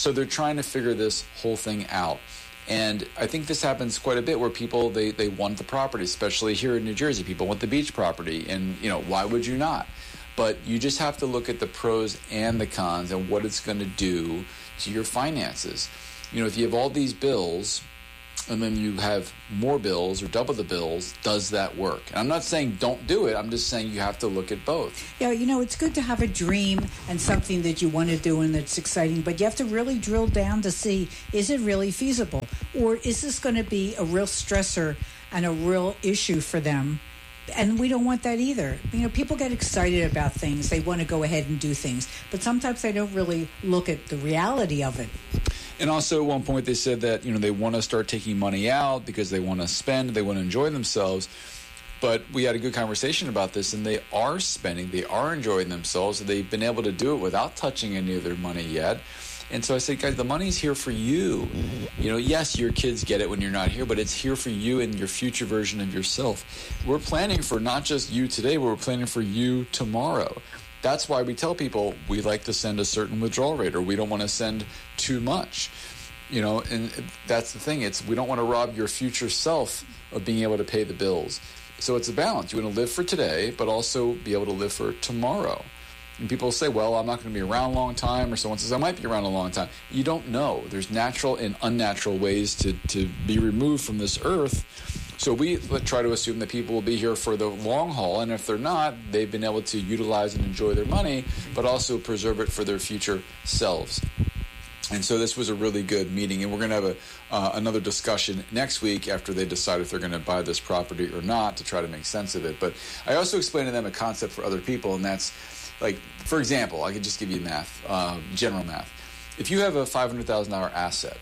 So they're trying to figure this whole thing out. And I think this happens quite a bit where people, they, they want the property, especially here in New Jersey. People want the beach property. And, you know, why would you not? But you just have to look at the pros and the cons and what it's going to do to your finances. You know, if you have all these bills and then you have more bills or double the bills, does that work? And I'm not saying don't do it. I'm just saying you have to look at both. Yeah, you know, it's good to have a dream and something that you want to do and that's exciting, but you have to really drill down to see, is it really feasible? Or is this going to be a real stressor and a real issue for them? And we don't want that either. You know, people get excited about things. They want to go ahead and do things. But sometimes they don't really look at the reality of it. And also at one point they said that, you know, they want to start taking money out because they want to spend, they want to enjoy themselves. But we had a good conversation about this, and they are spending, they are enjoying themselves. They've been able to do it without touching any of their money yet. And so I said, guys, the money's here for you. You know, yes, your kids get it when you're not here, but it's here for you and your future version of yourself. We're planning for not just you today, but we're planning for you tomorrow. That's why we tell people we like to send a certain withdrawal rate, or we don't want to send too much. You know, and that's the thing. It's we don't want to rob your future self of being able to pay the bills. So it's a balance. You want to live for today, but also be able to live for tomorrow. And people say, well, I'm not going to be around a long time, or someone says, I might be around a long time. You don't know. There's natural and unnatural ways to, to be removed from this earth. So we try to assume that people will be here for the long haul, and if they're not, they've been able to utilize and enjoy their money, but also preserve it for their future selves. And so this was a really good meeting, and we're going to have a, uh, another discussion next week after they decide if they're going to buy this property or not to try to make sense of it. But I also explained to them a concept for other people, and that's like, for example, I could just give you math, uh, general math. If you have a five hundred thousand dollars asset,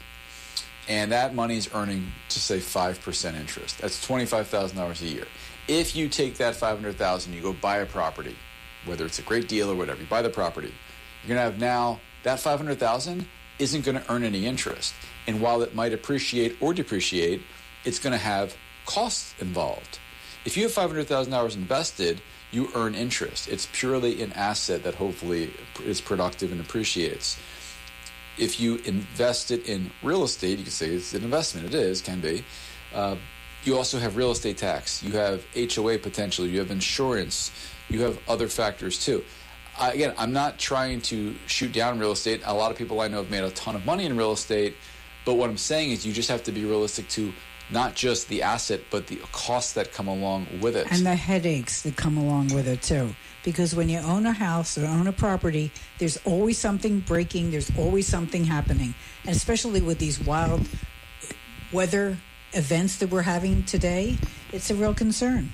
and that money's earning, to say, five percent interest, that's twenty-five thousand dollars a year. If you take that five hundred thousand dollars, you go buy a property, whether it's a great deal or whatever, you buy the property, you're going to have now, that five hundred thousand dollars isn't going to earn any interest. And while it might appreciate or depreciate, it's going to have costs involved. If you have five hundred thousand dollars invested, you earn interest. It's purely an asset that hopefully is productive and appreciates. If you invest it in real estate, you can say it's an investment. It is, can be. Uh, you also have real estate tax. You have H O A potential. You have insurance. You have other factors too. I, again, I'm not trying to shoot down real estate. A lot of people I know have made a ton of money in real estate. But what I'm saying is you just have to be realistic to not just the asset, but the costs that come along with it. And the headaches that come along with it, too. Because when you own a house or own a property, there's always something breaking. There's always something happening. And especially with these wild weather events that we're having today, it's a real concern.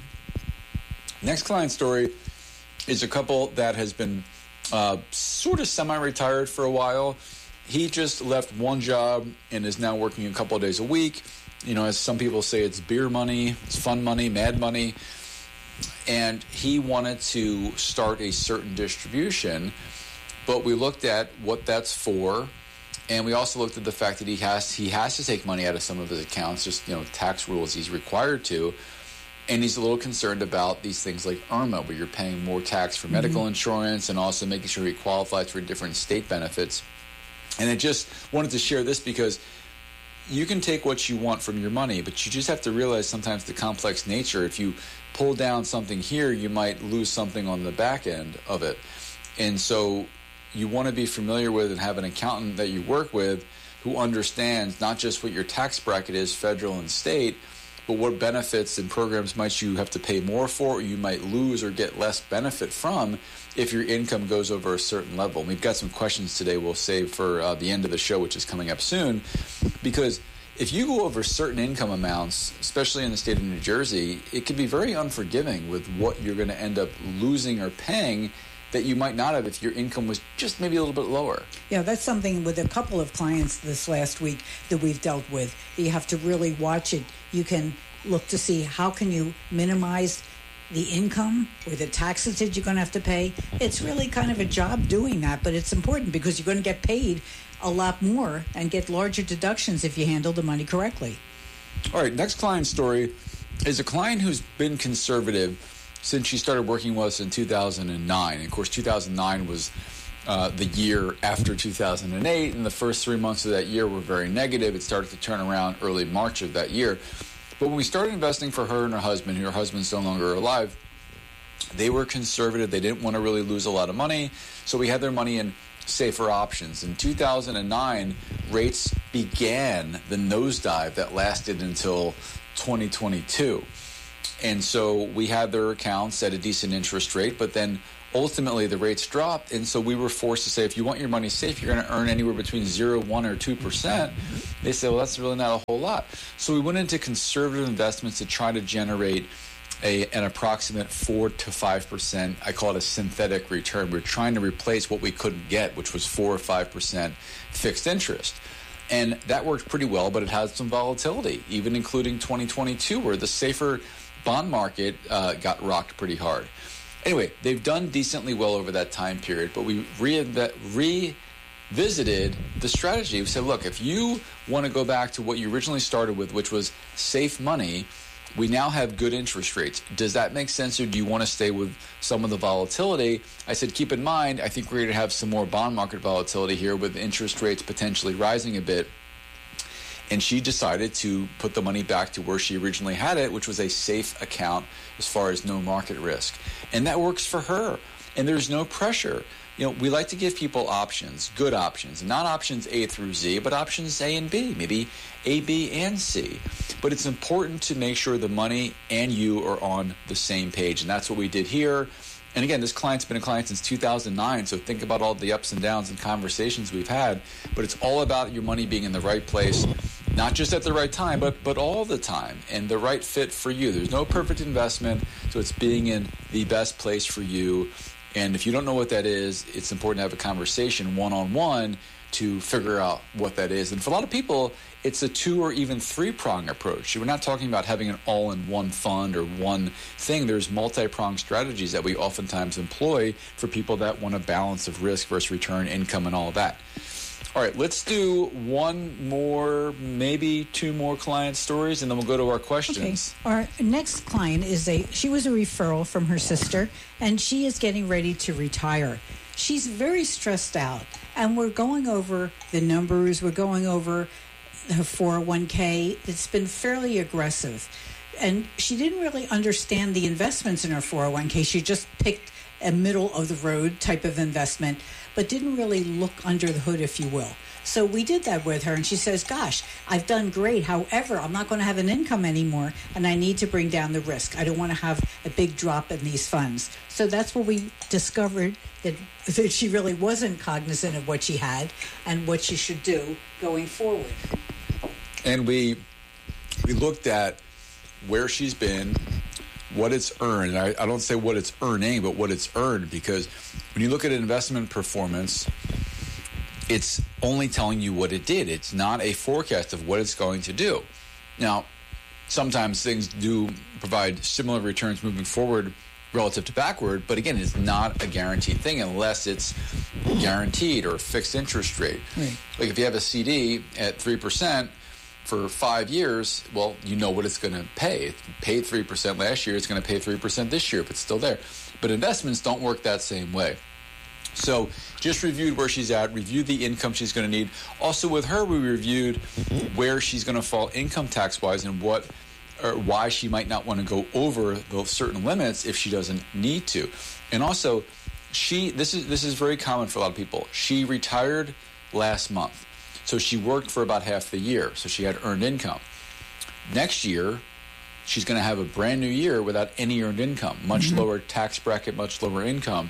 Next client story is a couple that has been uh, sort of semi-retired for a while. He just left one job and is now working a couple of days a week. You know, as some people say, it's beer money, it's fun money, mad money. And he wanted to start a certain distribution, but we looked at what that's for, and we also looked at the fact that he has he has to take money out of some of his accounts, just, you know, tax rules, he's required to. And he's a little concerned about these things like IRMAA, where you're paying more tax for medical mm-hmm. insurance, and also making sure he qualifies for different state benefits. And I just wanted to share this because you can take what you want from your money, but you just have to realize sometimes the complex nature. If you pull down something here, you might lose something on the back end of it. And so you want to be familiar with and have an accountant that you work with who understands not just what your tax bracket is, federal and state, but what benefits and programs might you have to pay more for, or you might lose or get less benefit from if your income goes over a certain level. And we've got some questions today we'll save for uh, the end of the show, which is coming up soon, because if you go over certain income amounts, especially in the state of New Jersey, it can be very unforgiving with what you're going to end up losing or paying that you might not have if your income was just maybe a little bit lower. Yeah, that's something with a couple of clients this last week that we've dealt with. You have to really watch it. You can look to see how can you minimize the income or the taxes that you're going to have to pay. It's really kind of a job doing that, but it's important because you're going to get paid a lot more and get larger deductions if you handle the money correctly. All right, next client story is a client who's been conservative since she started working with us in two thousand nine. And of course, two thousand nine was uh, the year after two thousand eight, and the first three months of that year were very negative. It started to turn around early March of that year. But when we started investing for her and her husband, who her husband's no longer alive, they were conservative. They didn't want to really lose a lot of money, so we had their money in safer options. In two thousand nine, rates began the nosedive that lasted until twenty twenty-two. And so we had their accounts at a decent interest rate, but then ultimately the rates dropped. And so we were forced to say, if you want your money safe, you're going to earn anywhere between zero, one, or two percent. They said, well, that's really not a whole lot. So we went into conservative investments to try to generate A, an approximate four to five percent. I call it a synthetic return. We're trying to replace what we couldn't get, which was four or five percent fixed interest. And that worked pretty well, but it has some volatility, even including twenty twenty-two, where the safer bond market uh, got rocked pretty hard. Anyway, they've done decently well over that time period, but we re- revisited the strategy. We said, look, if you want to go back to what you originally started with, which was safe money, we now have good interest rates. Does that make sense, or do you want to stay with some of the volatility? I said, keep in mind, I think we're going to have some more bond market volatility here with interest rates potentially rising a bit. And she decided to put the money back to where she originally had it, which was a safe account as far as no market risk. And that works for her. And there's no pressure. You know, we like to give people options, good options, not options A through Z, but options A and B, maybe A, B, and C. But it's important to make sure the money and you are on the same page. And that's what we did here. And again, this client's been a client since two thousand nine, so think about all the ups and downs and conversations we've had. But it's all about your money being in the right place, not just at the right time, but but all the time, and the right fit for you. There's no perfect investment, so it's being in the best place for you. And if you don't know what that is, it's important to have a conversation one-on-one to figure out what that is. And for a lot of people, it's a two or even three-prong approach. We're not talking about having an all-in-one fund or one thing. There's multi-pronged strategies that we oftentimes employ for people that want a balance of risk versus return, income, and all of that. All right, let's do one more, maybe two more client stories, and then we'll go to our questions. Okay. Our next client is a, she was a referral from her sister, and she is getting ready to retire. She's very stressed out, and we're going over the numbers. We're going over her four oh one k. It's been fairly aggressive, and she didn't really understand the investments in her four oh one k. She just picked a middle-of-the-road type of investment, but didn't really look under the hood, if you will. So we did that with her, and she says, gosh, I've done great. However, I'm not going to have an income anymore, and I need to bring down the risk. I don't want to have a big drop in these funds. So that's where we discovered that, that she really wasn't cognizant of what she had and what she should do going forward. And we we looked at where she's been, what it's earned. I, I don't say what it's earning, but what it's earned, because when you look at investment performance, it's only telling you what it did. It's not a forecast of what it's going to do. Now, sometimes things do provide similar returns moving forward relative to backward, but again, it's not a guaranteed thing unless it's guaranteed or a fixed interest rate. Right. Like if you have a C D at three percent for five years, well, you know what it's going to pay. It paid three percent last year. It's going to pay three percent this year if it's still there. But investments don't work that same way. So just reviewed where she's at, reviewed the income she's going to need. Also with her, we reviewed where she's going to fall income tax-wise and what or why she might not want to go over those certain limits if she doesn't need to. And also, she this is this is very common for a lot of people. She retired last month. So she worked for about half the year. So she had earned income. Next year, she's going to have a brand new year without any earned income, much mm-hmm. lower tax bracket, much lower income.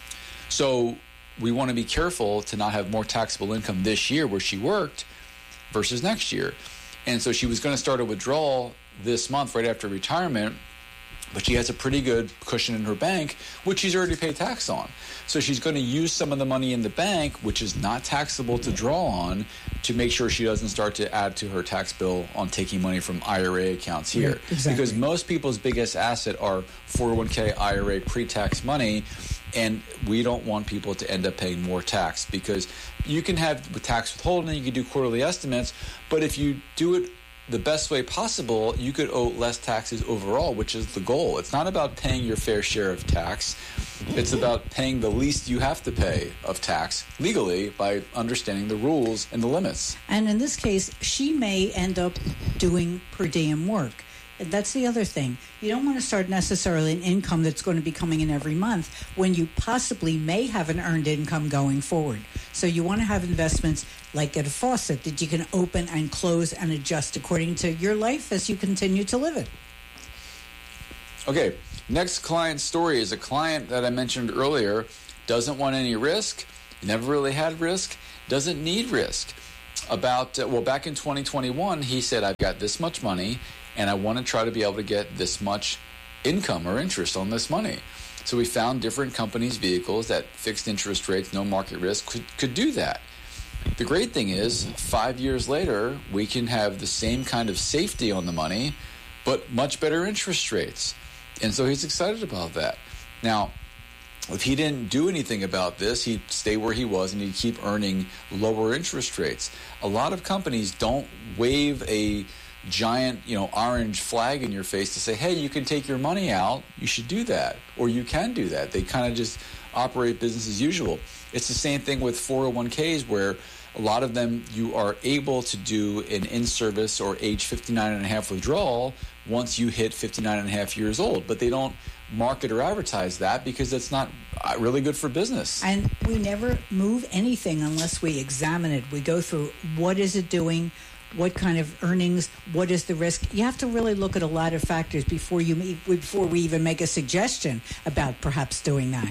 So we want to be careful to not have more taxable income this year where she worked versus next year. And so she was going to start a withdrawal this month right after retirement, but she has a pretty good cushion in her bank, which she's already paid tax on. So she's going to use some of the money in the bank, which is not taxable to draw on, to make sure she doesn't start to add to her tax bill on taking money from I R A accounts here. Right, exactly. Because most people's biggest asset are four oh one k, I R A, pre-tax money, and we don't want people to end up paying more tax, because you can have tax withholding, you can do quarterly estimates, but if you do it the best way possible, you could owe less taxes overall, which is the goal. It's not about paying your fair share of tax. It's about paying the least you have to pay of tax legally by understanding the rules and the limits. And in this case, she may end up doing per diem work. And that's the other thing. You don't want to start necessarily an income that's going to be coming in every month when you possibly may have an earned income going forward. So you want to have investments like at a faucet that you can open and close and adjust according to your life as you continue to live it. Okay, next client story is a client that I mentioned earlier, doesn't want any risk, never really had risk, doesn't need risk. About, uh, well, back in twenty twenty-one, he said, I've got this much money, and I want to try to be able to get this much income or interest on this money. So we found different companies, vehicles that fixed interest rates, no market risk, could, could do that. The great thing is, five years later, we can have the same kind of safety on the money, but much better interest rates. And so he's excited about that. Now, if he didn't do anything about this, he'd stay where he was and he'd keep earning lower interest rates. A lot of companies don't wave a giant, you know, orange flag in your face to say, hey, you can take your money out, you should do that, or you can do that. They kind of just operate business as usual. It's the same thing with four oh one k's, where a lot of them you are able to do an in-service or age fifty-nine and a half withdrawal once you hit fifty-nine and a half years old, but they don't market or advertise that because it's not really good for business. And we never move anything unless we examine it. We go through what is it doing, what kind of earnings, what is the risk. You have to really look at a lot of factors before you before we even make a suggestion about perhaps doing that.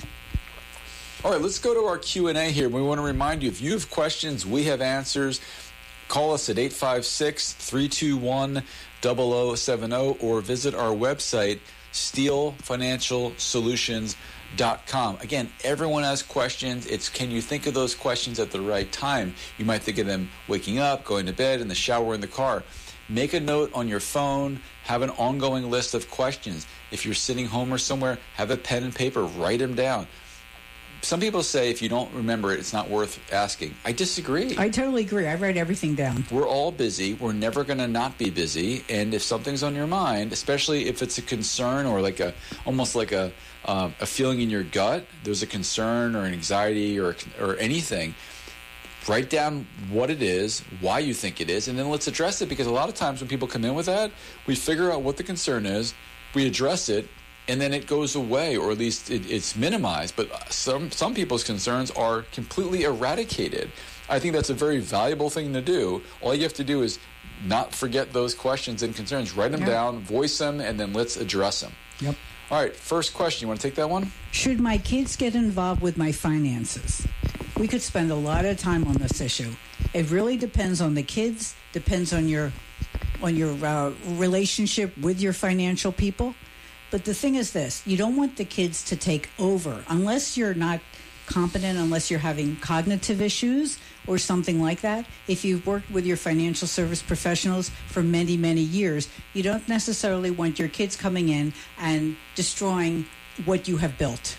All right, let's go to our Q and A here. We want to remind you, if you have questions, we have answers. Call us at eight five six, three two one, zero zero seven zero or visit our website, steel financial solutions dot com. Again, everyone has questions. It's can you think of those questions at the right time? You might think of them waking up, going to bed, in the shower, in the car. Make a note on your phone. Have an ongoing list of questions. If you're sitting home or somewhere, have a pen and paper. Write them down. Some people say if you don't remember it, it's not worth asking. I disagree. I totally agree. I write everything down. We're all busy. We're never going to not be busy. And if something's on your mind, especially if it's a concern or like a almost like a uh, a feeling in your gut, there's a concern or an anxiety or or anything, write down what it is, why you think it is, and then let's address it. Because a lot of times when people come in with that, we figure out what the concern is, we address it, and then it goes away, or at least it, it's minimized. But some some people's concerns are completely eradicated. I think that's a very valuable thing to do. All you have to do is not forget those questions and concerns. Write them yep. down, voice them, and then let's address them. Yep. All right, first question. You want to take that one? Should my kids get involved with my finances? We could spend a lot of time on this issue. It really depends on the kids, depends on your, on your uh, relationship with your financial people. But the thing is this, you don't want the kids to take over unless you're not competent, unless you're having cognitive issues or something like that. If you've worked with your financial service professionals for many, many years, you don't necessarily want your kids coming in and destroying what you have built.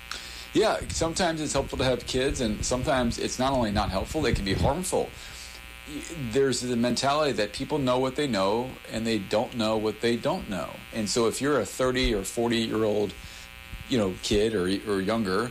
Yeah, sometimes it's helpful to have kids, and sometimes it's not only not helpful, it can be harmful. There's the mentality that people know what they know and they don't know what they don't know. And so if you're a thirty or forty year old, you know, kid or or younger,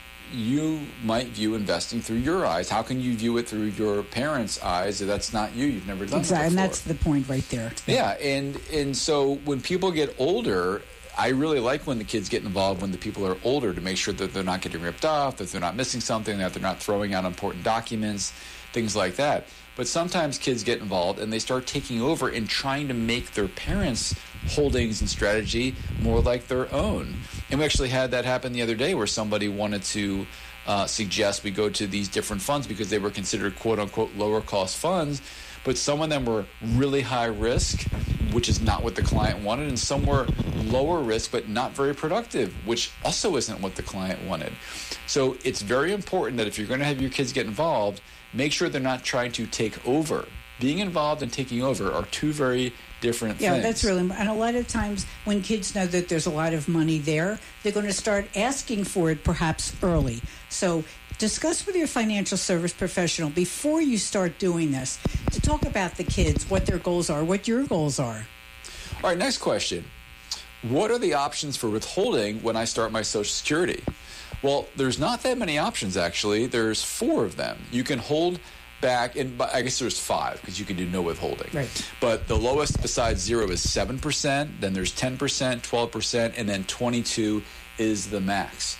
you might view investing through your eyes. How can you view it through your parents' eyes if that's not you? You've never done exactly, it before. And that's the point right there. Yeah, and and so when people get older, I really like when the kids get involved when the people are older to make sure that they're not getting ripped off, that they're not missing something, that they're not throwing out important documents, things like that. But sometimes kids get involved and they start taking over and trying to make their parents' holdings and strategy more like their own. And we actually had that happen the other day where somebody wanted to uh, suggest we go to these different funds because they were considered quote-unquote lower-cost funds, but some of them were really high risk, which is not what the client wanted, and some were lower risk but not very productive, which also isn't what the client wanted. So it's very important that if you're going to have your kids get involved, make sure they're not trying to take over. Being involved and taking over are two very different yeah, things. Yeah, that's really, and a lot of times when kids know that there's a lot of money there, they're going to start asking for it perhaps early. So discuss with your financial service professional before you start doing this to talk about the kids, what their goals are, what your goals are. All right, next question. What are the options for withholding when I start my Social Security? Well, there's not that many options, actually. There's four of them. You can hold back, and I guess there's five because you can do no withholding. Right. But the lowest besides zero is seven percent, then there's ten percent, twelve percent, and then twenty-two is the max.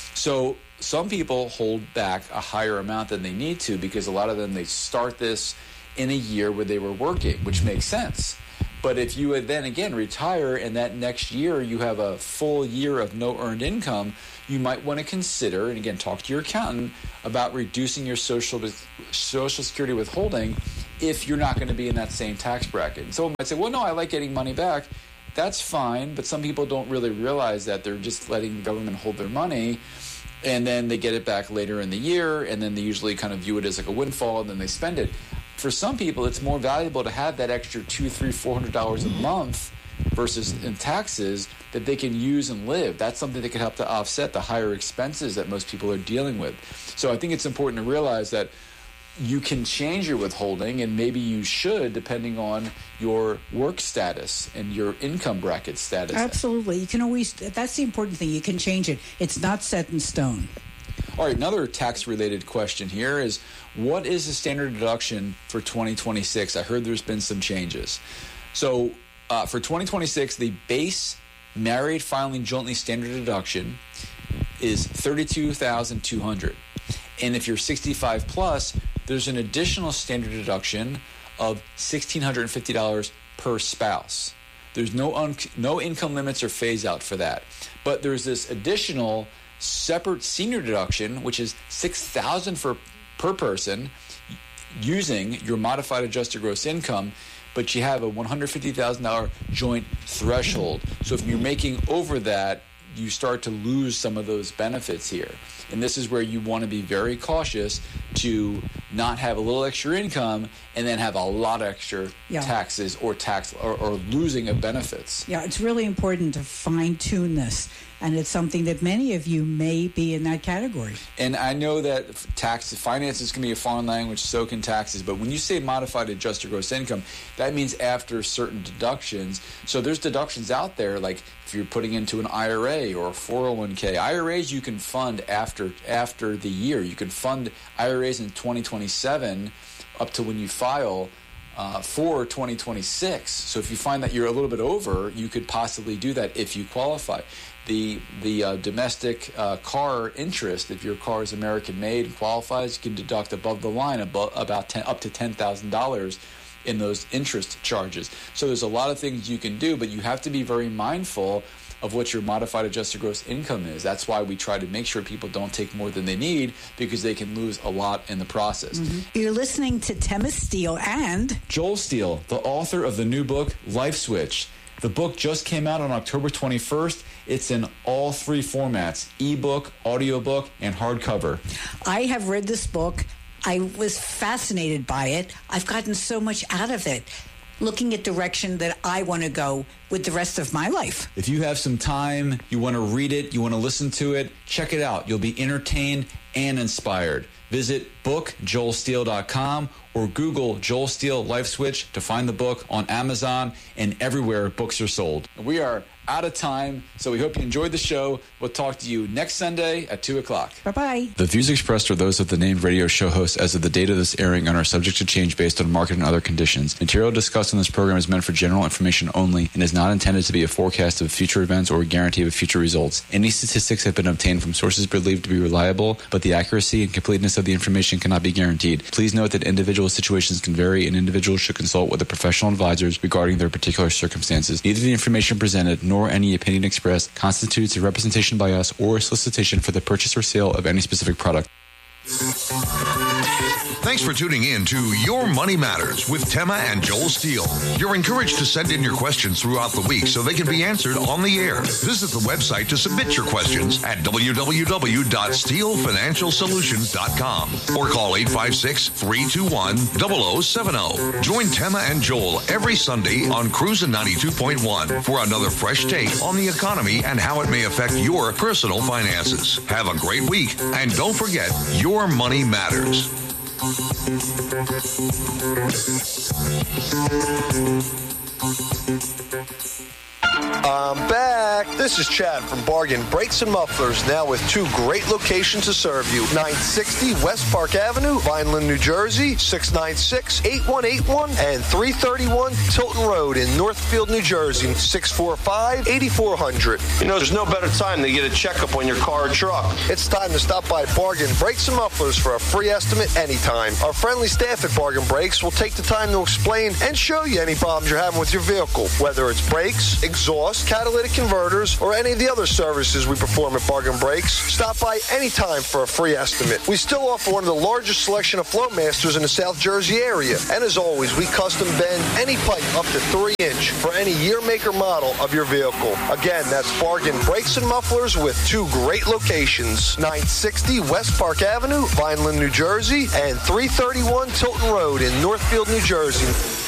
So some people hold back a higher amount than they need to because a lot of them, they start this in a year where they were working, which makes sense. But if you would then again retire and that next year you have a full year of no earned income, you might want to consider, and again, talk to your accountant about reducing your social social security withholding if you're not going to be in that same tax bracket. And someone might say, well, no, I like getting money back. That's fine, but some people don't really realize that they're just letting the government hold their money, and then they get it back later in the year, and then they usually kind of view it as like a windfall, and then they spend it. For some people, it's more valuable to have that extra two, three, four hundred dollars a month versus in taxes that they can use and live. That's something that can help to offset the higher expenses that most people are dealing with. So I think it's important to realize that you can change your withholding, and maybe you should, depending on your work status and your income bracket status. Absolutely. You can always, that's the important thing. You can change it. It's not set in stone. All right, another tax-related question here is, what is the standard deduction for twenty twenty-six? I heard there's been some changes. So uh, for twenty twenty-six, the base married filing jointly standard deduction is thirty-two thousand two hundred dollars. And if you're sixty-five plus, there's an additional standard deduction of one thousand six hundred fifty dollars per spouse. There's no un- no income limits or phase out for that. But there's this additional separate senior deduction, which is six thousand dollars for per person using your modified adjusted gross income, but you have a one hundred fifty thousand dollars joint threshold. So if you're making over that, you start to lose some of those benefits here. And this is where you want to be very cautious to not have a little extra income and then have a lot of extra yeah. taxes or tax or, or losing of benefits. Yeah, it's really important to fine-tune this. And it's something that many of you may be in that category. And I know that tax finances can be a foreign language, so can taxes. But when you say modified adjusted gross income, that means after certain deductions. So there's deductions out there, like if you're putting into an I R A or a four oh one k. I R As you can fund after after the year. You can fund I R As in twenty twenty-seven up to when you file Uh, for twenty twenty-six. So if you find that you're a little bit over, you could possibly do that if you qualify. The the uh, domestic uh, car interest, if your car is American made and qualifies, you can deduct above the line above, about ten, up to ten thousand dollars in those interest charges. So there's a lot of things you can do, but you have to be very mindful of what your modified adjusted gross income is. That's why we try to make sure people don't take more than they need, because they can lose a lot in the process. Mm-hmm. You're listening to Temis Steele and Joel Steele, the author of the new book, Life Switch. The book just came out on October twenty-first. It's in all three formats, ebook, audiobook, and hardcover. I have read this book. I was fascinated by it. I've gotten so much out of it, looking at direction that I want to go with the rest of my life. If you have some time, you want to read it, you want to listen to it, check it out. You'll be entertained and inspired. Visit book joel steele dot com or Google Joel Steele Life Switch to find the book on Amazon and everywhere books are sold. We are out of time, so we hope you enjoyed the show. We'll talk to you next Sunday at two o'clock. Bye-bye. The views expressed are those of the named radio show hosts as of the date of this airing and are subject to change based on market and other conditions. Material discussed on this program is meant for general information only and is not intended to be a forecast of future events or a guarantee of future results. Any statistics have been obtained from sources believed to be reliable, but the accuracy and completeness of the information cannot be guaranteed. Please note that individual situations can vary and individuals should consult with the professional advisors regarding their particular circumstances. Neither the information presented nor any opinion expressed constitutes a representation by us or a solicitation for the purchase or sale of any specific product. Thanks for tuning in to Your Money Matters with Tema and Joel Steele. You're encouraged to send in your questions throughout the week so they can be answered on the air. Visit the website to submit your questions at w w w dot steele financial solutions dot com or call eight five six, three two one, zero zero seven zero. Join Tema and Joel every Sunday on Cruisin' ninety-two point one for another fresh take on the economy and how it may affect your personal finances. Have a great week, and don't forget, your money matters. I'm back. This is Chad from Bargain Brakes and Mufflers, now with two great locations to serve you. nine sixty West Park Avenue, Vineland, New Jersey, six nine six, eight one eight one, and three thirty-one Tilton Road in Northfield, New Jersey, six four five, eight four zero zero. You know, there's no better time to get a checkup on your car or truck. It's time to stop by Bargain Brakes and Mufflers for a free estimate anytime. Our friendly staff at Bargain Brakes will take the time to explain and show you any problems you're having with your vehicle, whether it's brakes, exhaust, catalytic converters, or any of the other services we perform at Bargain Brakes. Stop by anytime for a free estimate. We still offer one of the largest selection of Flowmasters in the South Jersey area. And as always, we custom bend any pipe up to three inch for any year, make, or model of your vehicle. Again, that's Bargain Brakes and Mufflers with two great locations. nine sixty West Park Avenue, Vineland, New Jersey, and three thirty-one Tilton Road in Northfield, New Jersey.